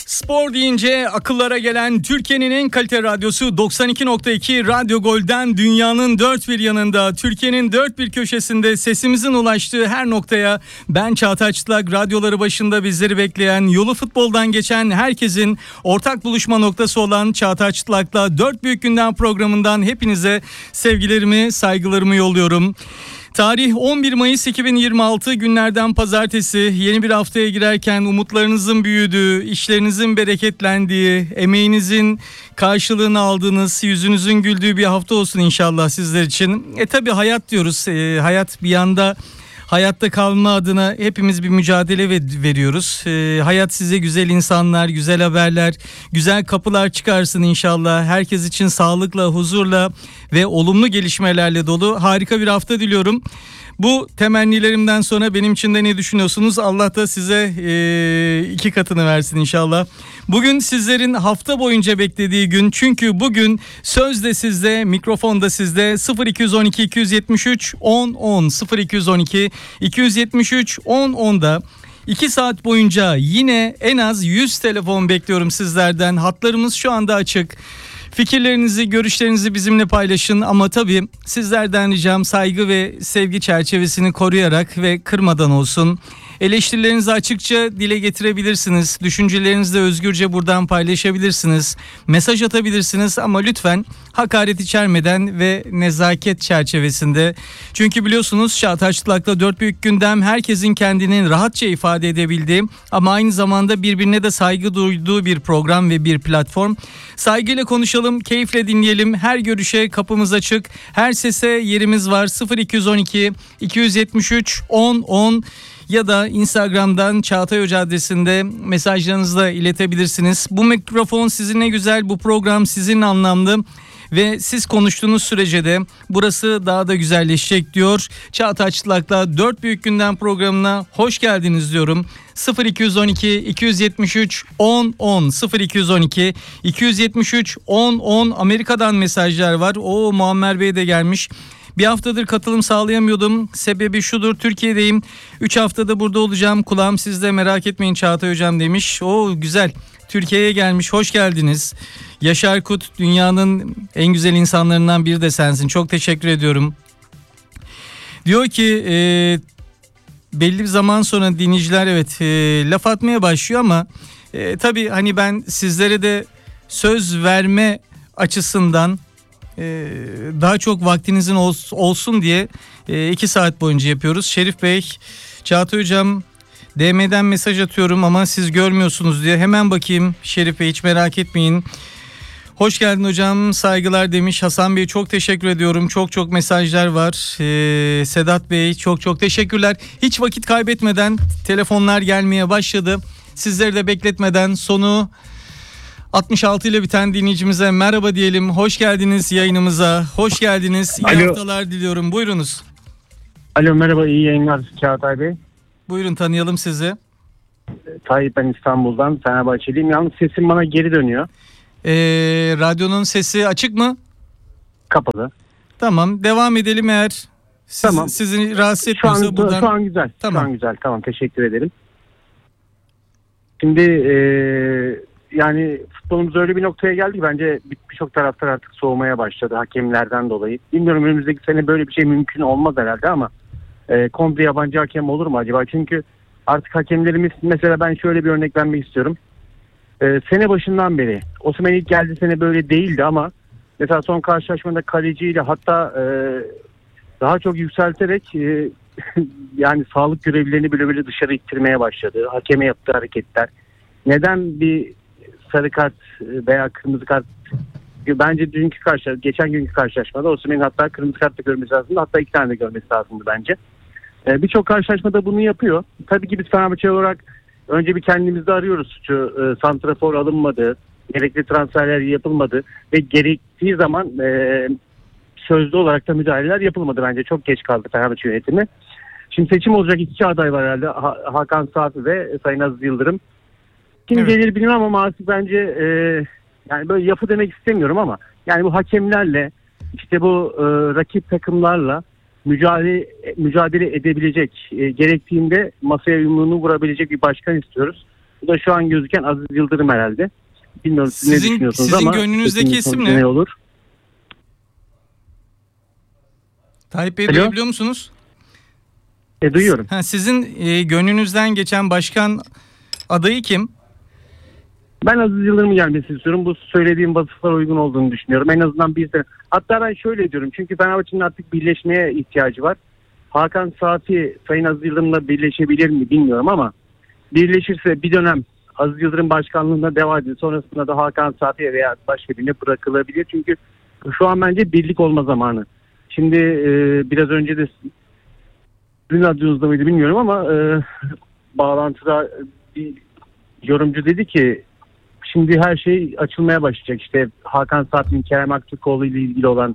Spor deyince akıllara gelen Türkiye'nin en kalite radyosu 92.2 Radyo Gol'den dünyanın dört bir yanında, Türkiye'nin dört bir köşesinde sesimizin ulaştığı her noktaya ben Çağatay Çıtlak, radyoları başında bizleri bekleyen, yolu futboldan geçen herkesin ortak buluşma noktası olan Çağatay Çıtlak'la Dört Büyük Gündem programından hepinize sevgilerimi, saygılarımı yolluyorum. Tarih 11 Mayıs 2026, günlerden pazartesi. Yeni bir haftaya girerken umutlarınızın büyüdüğü, işlerinizin bereketlendiği, emeğinizin karşılığını aldığınız, yüzünüzün güldüğü bir hafta olsun inşallah sizler için. Tabii hayat diyoruz. Hayat bir yanda, hayatta kalma adına hepimiz bir mücadele veriyoruz. Hayat size güzel insanlar, güzel haberler, güzel kapılar çıkarsın inşallah. Herkes için sağlıkla, huzurla ve olumlu gelişmelerle dolu harika bir hafta diliyorum. Bu temennilerimden sonra benim için de ne düşünüyorsunuz? Allah da size iki katını versin inşallah. Bugün sizlerin hafta boyunca beklediği gün. Çünkü bugün söz de sizde, mikrofon da sizde. 0212 273 10 10 0212 273 10 10'da 2 saat boyunca yine en az 100 telefon bekliyorum sizlerden. Hatlarımız şu anda açık. Fikirlerinizi, görüşlerinizi bizimle paylaşın ama tabii sizlerden ricam saygı ve sevgi çerçevesini koruyarak ve kırmadan olsun. Eleştirilerinizi açıkça dile getirebilirsiniz. Düşüncelerinizi de özgürce buradan paylaşabilirsiniz. Mesaj atabilirsiniz ama lütfen hakaret içermeden ve nezaket çerçevesinde. Çünkü biliyorsunuz Çağatay Çıtlak'la Dört Büyük Gündem herkesin kendini rahatça ifade edebildiği ama aynı zamanda birbirine de saygı duyduğu bir program ve bir platform. Saygıyla konuşalım, keyifle dinleyelim. Her görüşe kapımız açık. Her sese yerimiz var. 0212 273 10 10 ya da Instagram'dan Çağatay Hoca adresinde mesajlarınızı da iletebilirsiniz. Bu mikrofon sizinle güzel, bu program sizinle anlamlı ve siz konuştuğunuz sürece de burası daha da güzelleşecek diyor. Çağatay Çıtlak'la Dört Büyük Gündem programına hoş geldiniz diyorum. 0212 273 10 10 0212 273 10 10 Amerika'dan mesajlar var. Muammer Bey de gelmiş. Bir haftadır katılım sağlayamıyordum. Sebebi şudur, Türkiye'deyim. 3 haftada burada olacağım. Kulağım sizde, merak etmeyin Çağatay Hocam demiş. Güzel. Türkiye'ye gelmiş. Hoş geldiniz. Yaşar Kut, dünyanın en güzel insanlarından biri de sensin. Çok teşekkür ediyorum. Diyor ki belli bir zaman sonra dinleyiciler laf atmaya başlıyor ama tabii hani ben sizlere de söz verme açısından daha çok vaktinizin olsun diye 2 saat boyunca yapıyoruz. Şerif Bey, Çağatay Hocam DM'den mesaj atıyorum ama siz görmüyorsunuz diye. Hemen bakayım Şerif Bey, hiç merak etmeyin. Hoş geldin hocam, saygılar demiş. Hasan Bey çok teşekkür ediyorum. Çok mesajlar var. Sedat Bey çok teşekkürler. Hiç vakit kaybetmeden telefonlar gelmeye başladı. Sizleri de bekletmeden sonu 66 ile biten dinleyicimize merhaba diyelim. Hoş geldiniz yayınımıza. Hoş geldiniz. İyi haftalar diliyorum. Buyurunuz. Alo, merhaba, iyi yayınlar Çağatay Bey. Buyurun, tanıyalım sizi. Tayyip, ben İstanbul'dan, Fenerbahçeliyim. Yalnız sesim bana geri dönüyor. Radyonun sesi açık mı? Kapalı. Tamam, devam edelim eğer tamam. Sizi rahatsız etmiyorsa buradan. Şu an güzel. Tamam. Şu an güzel. Tamam, teşekkür ederim. Şimdi yani futbolumuz öyle bir noktaya geldi ki bence birçok taraftar artık soğumaya başladı hakemlerden dolayı. Bilmiyorum, önümüzdeki sene böyle bir şey mümkün olmaz herhalde ama komple yabancı hakem olur mu acaba? Çünkü artık hakemlerimiz, mesela ben şöyle bir örnek vermek istiyorum. Sene başından beri Osimhen ilk geldiği sene böyle değildi ama mesela son karşılaşmada kaleciyle hatta daha çok yükselterek yani sağlık görevlilerini böyle dışarı ittirmeye başladı. Hakeme yaptığı hareketler. Neden bir sarı kart veya kırmızı kart? Bence geçen günkü karşılaşmada Osimhen'in hatta kırmızı kart da görmesi lazımdı. Hatta 2 tane de görmesi lazımdı bence. Birçok karşılaşmada bunu yapıyor. Tabii ki biz Fenerbahçe olarak önce bir kendimizde arıyoruz suçu. Santrafor alınmadı, gerekli transferler yapılmadı ve gerektiği zaman sözlü olarak da müdahaleler yapılmadı bence. Çok geç kaldı Fenerbahçe yönetimi. Şimdi seçim olacak, 2 aday var herhalde. Hakan Safi ve Sayın Aziz Yıldırım. Kim gelir bilmiyorum ama artık bence yani böyle yapı demek istemiyorum ama yani bu hakemlerle işte bu rakip takımlarla mücadele edebilecek, gerektiğinde masaya yumruğunu vurabilecek bir başkan istiyoruz. Bu da şu an gözüken Aziz Yıldırım herhalde. Bilmiyorum siz ne düşünüyorsunuz sizin ama. Sizin gönlünüzdeki isim ne? Olur? Tayyip Bey duyabiliyor musunuz? Duyuyorum. Sizin gönlünüzden geçen başkan adayı kim? Ben Aziz Yıldırım'ın gelmesini istiyorum. Bu söylediğim vasıflara uygun olduğunu düşünüyorum. En azından bir de. Hatta ben şöyle diyorum. Çünkü Fenerbahçe'nin artık birleşmeye ihtiyacı var. Hakan Saati Sayın Aziz Yıldırım'la birleşebilir mi bilmiyorum ama birleşirse bir dönem Aziz Yıldırım başkanlığında devam ediyor. Sonrasında da Hakan Saati'ye veya başka birine bırakılabilir. Çünkü şu an bence birlik olma zamanı. Şimdi biraz önce de dün radyonuzda mıydı bilmiyorum ama bağlantıda bir yorumcu dedi ki şimdi her şey açılmaya başlayacak. İşte Hakan Saat'in, Kerem Aktürkoğlu ile ilgili olan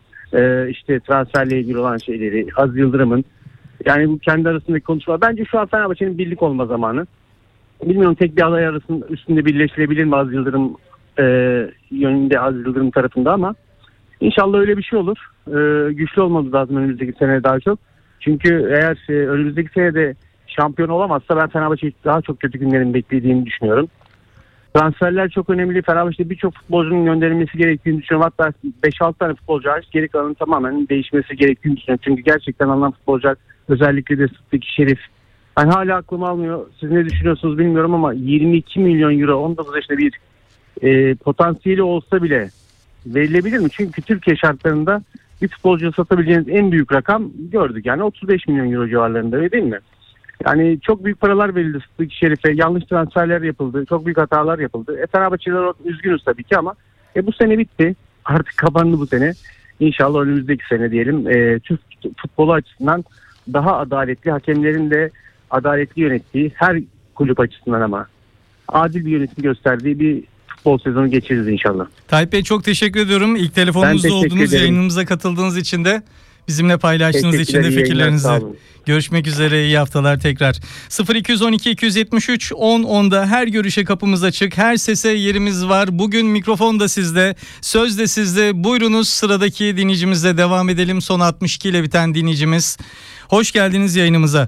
işte transferle ilgili olan şeyleri, Aziz Yıldırım'ın, yani bu kendi arasındaki konuşmalar. Bence şu an Fenerbahçe'nin birlik olma zamanı. Bilmiyorum tek bir aday arasında üstünde birleştirebilir mi Aziz Yıldırım yönünde, Aziz Yıldırım tarafında, ama İnşallah öyle bir şey olur. Güçlü olmamız lazım önümüzdeki sene daha çok. Çünkü eğer önümüzdeki sene de şampiyon olamazsa ben Fenerbahçe'yi daha çok kötü günlerin beklediğini düşünüyorum. Transferler çok önemli. Fenerbahçe'de birçok futbolcunun gönderilmesi gerektiğini düşünüyorum. Hatta 5-6 tane futbolcu hariç geri kalanın tamamen değişmesi gerektiğini düşünüyorum. Çünkü gerçekten alınan futbolcular, özellikle de Sıddık Şerif. Yani hala aklım almıyor. Siz ne düşünüyorsunuz bilmiyorum ama 22 milyon euro 19 yaşında bir potansiyeli olsa bile verilebilir mi? Çünkü Türkiye şartlarında bir futbolcuyu satabileceğiniz en büyük rakam gördük. Yani 35 milyon euro civarlarında, öyle değil mi? Yani çok büyük paralar verildi Sıddık Şerif'e. Yanlış transferler yapıldı. Çok büyük hatalar yapıldı. Fenerbahçeliler üzgünüz tabii ki ama bu sene bitti. Artık kapandı bu sene. İnşallah önümüzdeki sene diyelim. Türk futbolu açısından daha adaletli, hakemlerin de adaletli yönettiği, her kulüp açısından ama adil bir yönetim gösterdiği bir futbol sezonu geçiririz inşallah. Tayyip Bey çok teşekkür ediyorum. İlk telefonumuzda olduğunuz, yayınımıza katıldığınız için de bizimle paylaştığınız için de fikirlerinizi. Görüşmek üzere, iyi haftalar tekrar. 0212 273 10'da her görüşe kapımız açık. Her sese yerimiz var. Bugün mikrofon da sizde, söz de sizde. Buyurunuz, sıradaki dinleyicimizle devam edelim. Son 62 ile biten dinleyicimiz. Hoş geldiniz yayınımıza.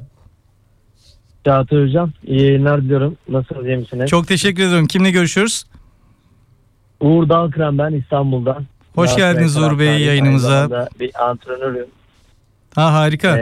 Çağatay Hocam, iyi yayınlar diliyorum. Nasılsınız, iyi misiniz? Çok teşekkür ederim. Kimle görüşüyoruz? Uğur Dalkıran, ben İstanbul'dan. Hoş geldiniz Uğur Bey yayınımıza. Bir antrenörüm. Harika.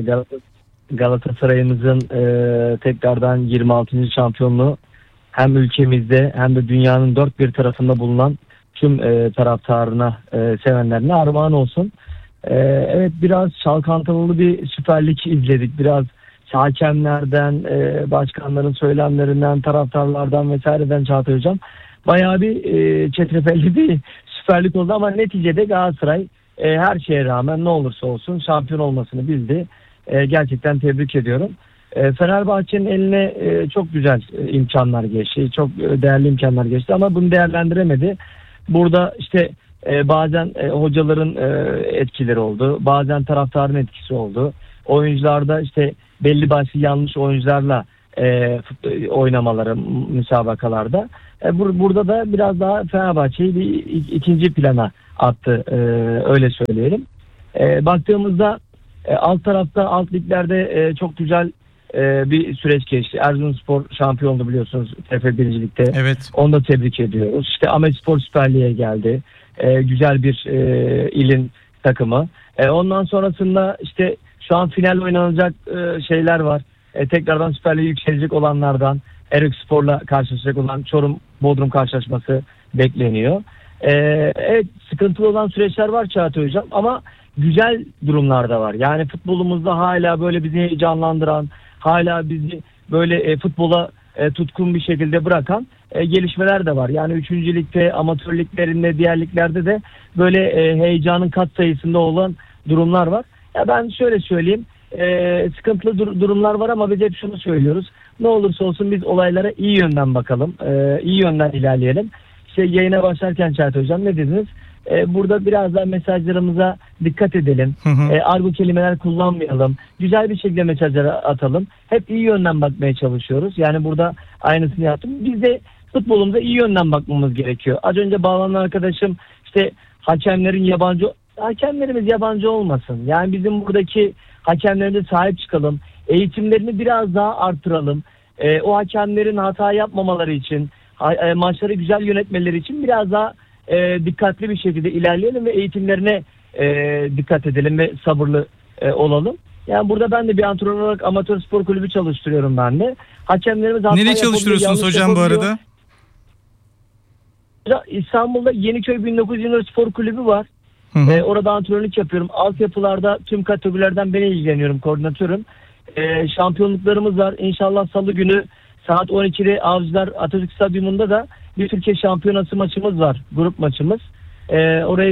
Galatasaray'ımızın tekrardan 26. şampiyonluğu hem ülkemizde hem de dünyanın dört bir tarafında bulunan tüm taraftarına, sevenlerine armağan olsun. Evet, biraz çalkantılı bir Süper Lig izledik. Biraz hakemlerden, başkanların söylemlerinden, taraftarlardan vesaireden Çağatay Hocam. Bayağı bir çetrefilli bir Süper Lig oldu ama neticede Galatasaray her şeye rağmen ne olursa olsun şampiyon olmasını bildi. Gerçekten tebrik ediyorum. Fenerbahçe'nin eline çok güzel imkanlar geçti. Çok değerli imkanlar geçti ama bunu değerlendiremedi. Burada işte bazen hocaların etkileri oldu. Bazen taraftarın etkisi oldu. Oyuncularda işte belli başlı yanlış oyuncularla oynamaları müsabakalarda. Burada da biraz daha Fenerbahçe'yi bir ikinci plana attı, öyle söyleyelim. Baktığımızda alt tarafta, alt liglerde çok güzel bir süreç geçti. Erzurumspor şampiyon oldu biliyorsunuz TFF 1. Lig'de. Evet. Onu da tebrik ediyoruz. İşte Ahmetspor Süper Lig'e geldi. Güzel bir ilin takımı. Ondan sonrasında işte şu an final oynanacak şeyler var. Tekrardan Süper Lig'e yükselecek olanlardan Erekspor'la karşılaşacak olan Çorum Bodrum karşılaşması bekleniyor. Evet, sıkıntılı olan süreçler var Çağatay Hocam ama güzel durumlar da var. Yani futbolumuzda hala böyle bizi heyecanlandıran, hala bizi böyle futbola tutkun bir şekilde bırakan gelişmeler de var. Yani 3. ligde, amatör liglerinde, diğer liglerde de böyle heyecanın katsayısında olan durumlar var. Ya ben şöyle söyleyeyim, sıkıntılı durumlar var ama biz hep şunu söylüyoruz. Ne olursa olsun biz olaylara iyi yönden bakalım, iyi yönden ilerleyelim. İşte yayına başlarken Çağatay Hocam ne dediniz? Burada biraz daha mesajlarımıza dikkat edelim. Argo kelimeler kullanmayalım. Güzel bir şekilde mesajları atalım. Hep iyi yönden bakmaya çalışıyoruz. Yani burada aynısını yaptım. Biz de futbolumuza iyi yönden bakmamız gerekiyor. Az önce bağlanan arkadaşım işte hakemlerimiz yabancı olmasın. Yani bizim buradaki hakemlerimize sahip çıkalım. Eğitimlerini biraz daha artıralım. o hakemlerin hata yapmamaları için, maçları güzel yönetmeleri için biraz daha dikkatli bir şekilde ilerleyelim ve eğitimlerine dikkat edelim ve sabırlı olalım. Yani burada ben de bir antrenör olarak amatör spor kulübü çalıştırıyorum ben de. Hakemlerimiz hata Nereye çalıştırıyorsunuz hocam bu arada? İstanbul'da Yeniköy 1920 Spor Kulübü var. Orada antrenörlük yapıyorum. Altyapılarda tüm kategorilerden ben ilgileniyorum, koordinatörüm. Şampiyonluklarımız var. İnşallah Salı günü saat 12'de Avcılar Atatürk Stadyumunda da bir Türkiye Şampiyonası maçımız var. Grup maçımız. Oraya